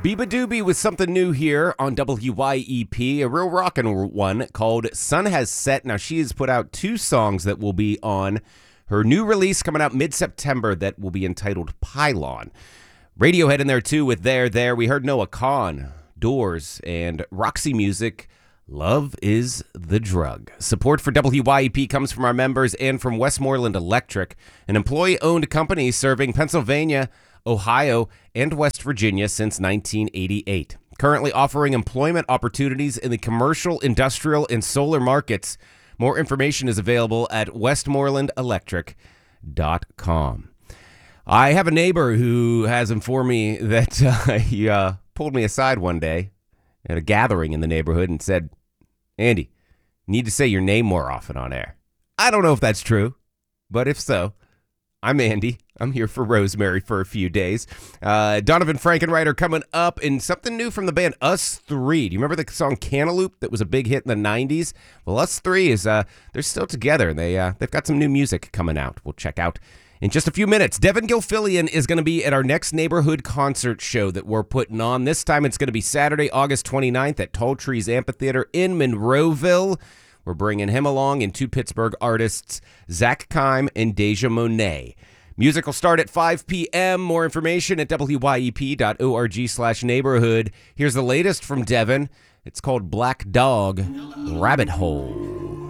Biba Doobie with something new here on WYEP, a real rockin' one called Sun Has Set. Now, she has put out 2 songs that will be on her new release coming out mid-September that will be entitled Pylon. Radiohead in there, too, with There. We heard Noah Kahan, Doors, and Roxy Music. Love is the drug. Support for WYEP comes from our members and from Westmoreland Electric, an employee-owned company serving Pennsylvania, Ohio, and West Virginia since 1988. Currently offering employment opportunities in the commercial, industrial, and solar markets. More information is available at westmorelandelectric.com. I have a neighbor who has informed me that he pulled me aside one day at a gathering in the neighborhood and said, "Andy, you need to say your name more often on air." I don't know if that's true, but if so, I'm Andy. I'm here for Rosemary for a few days. Donovan Frankenreiter coming up, and something new from the band Us 3. Do you remember the song Cantaloupe that was a big hit in the 90s? Well, Us 3 is they're still together. They've got some new music coming out. We'll check out in just a few minutes. Devin Gilfillian is going to be at our next neighborhood concert show that we're putting on. This time it's going to be Saturday, August 29th at Tall Trees Amphitheater in Monroeville. We're bringing him along and 2 Pittsburgh artists, Zach Kime and Deja Monet. Music will start at 5 p.m. More information at wyep.org/neighborhood. Here's the latest from Devin. It's called Black Dog Rabbit Hole.